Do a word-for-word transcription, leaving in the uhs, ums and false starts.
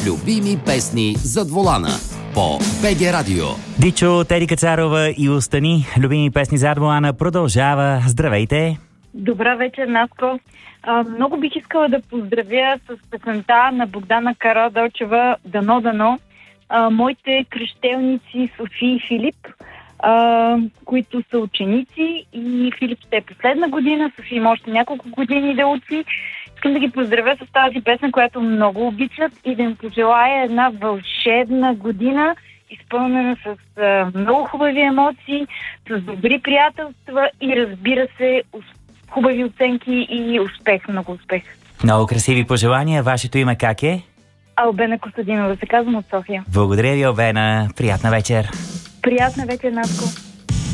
Любими песни зад волана по БГ Радио. Дичо, Теди Кацарова и Остани. Любими песни зад волана продължава. Здравейте! Добра вечер, Наско. А, много бих искала да поздравя с песента на Богдана Карадълчева «Дано, дано» а, моите кръщелници Софи и Филип, а, които са ученици, и Филип ще е последна година, Софи има още няколко години да учи. Искам да ги поздравя с тази песен, която много обичат, и да им пожелая една вълшебна година, изпълнена с а, много хубави емоции, с добри приятелства и, разбира се, хубави оценки и успех, много успех. Много красиви пожелания. Вашето име как е? Албена Костадинова, се казвам от София. Благодаря ви, Албена. Приятна вечер. Приятна вечер, Наско.